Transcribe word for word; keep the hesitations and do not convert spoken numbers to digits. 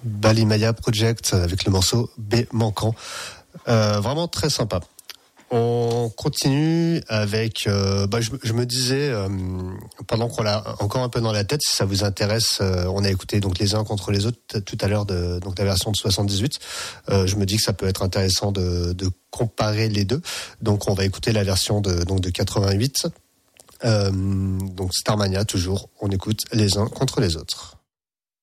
Balimaya Project avec le morceau B manquant. Euh, vraiment très sympa. On continue avec. Euh, bah, je, je me disais euh, pendant qu'on l'a encore un peu dans la tête, si ça vous intéresse, euh, on a écouté donc les uns contre les autres t- tout à l'heure de donc la version de soixante-dix-huit. Euh, je me dis que ça peut être intéressant de, de comparer les deux. Donc on va écouter la version de donc de quatre-vingt-huit. Euh, donc Starmania toujours. On écoute les uns contre les autres.